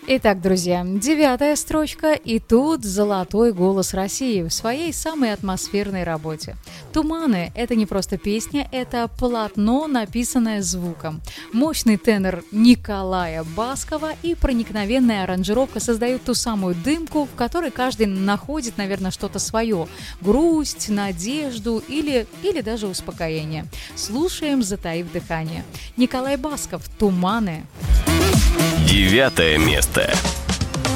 Итак, друзья, 9-я строчка, и тут золотой голос России в своей самой атмосферной работе. «Туманы» — это не просто песня, это полотно, написанное звуком. Мощный тенор Николая Баскова и проникновенная аранжировка создают ту самую дымку, в которой каждый находит, наверное, что-то свое. Грусть, надежду или даже успокоение. Слушаем, затаив дыхание. Николай Басков, «Туманы». 9 место.